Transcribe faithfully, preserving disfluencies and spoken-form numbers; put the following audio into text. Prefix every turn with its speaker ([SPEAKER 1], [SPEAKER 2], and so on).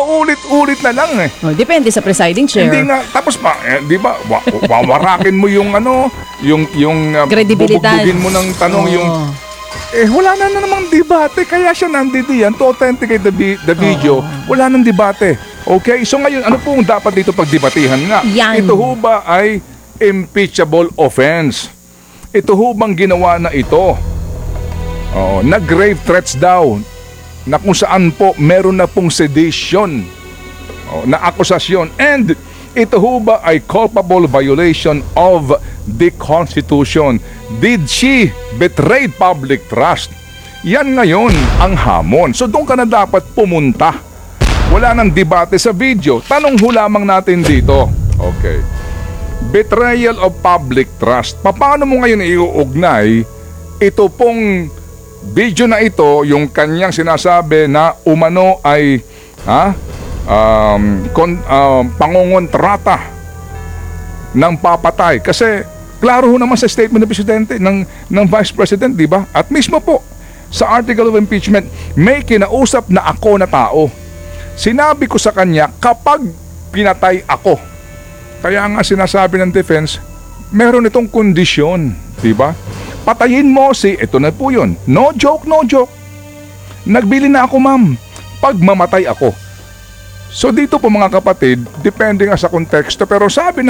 [SPEAKER 1] paulit-ulit na lang eh.
[SPEAKER 2] Oh, depende sa presiding chair.
[SPEAKER 1] Hindi nga, tapos pa, eh, di ba, wa- wawarakin mo yung ano, yung, yung uh,
[SPEAKER 2] Kredibilidad.
[SPEAKER 1] bubugdugin mo ng tanong,
[SPEAKER 2] Oo.
[SPEAKER 1] yung, eh, wala na na namang debate, kaya siya nandito yan, to authenticate the, vi- the video, wala nang debate. Okay, so ngayon, ano pong dapat dito pagdebatihan nga?
[SPEAKER 2] Yan.
[SPEAKER 1] Ito ho ba ay impeachable offense? Ito ho bang ginawa na ito? Oo, na grave threats daw, na kung saan po meron na pong sedition, oh, na akusasyon, and ito ho ba ay culpable violation of the Constitution? Did she betray public trust? Yan ngayon ang hamon. So doon ka na dapat pumunta. Wala nang debate sa video. Tanong ho lamang natin dito. Okay. Betrayal of public trust. Paano mo ngayon iuugnay ito pong video na ito, yung kanyang sinasabi na umano ay ha, um, kon, um, pangongontrata ng papatay. Kasi klaro ho naman sa statement ng Presidente, ng, ng Vice President, di ba? At mismo po, sa article of impeachment, may kinausap na ako na tao. Sinabi ko sa kanya, kapag pinatay ako, kaya nga sinasabi ng defense, meron itong kondisyon, di ba? Patayin mo si, ito na po yun. No joke, no joke. Nagbili na ako, ma'am. Pag mamatay ako. So dito po mga kapatid, depende nga sa konteksto, pero sabi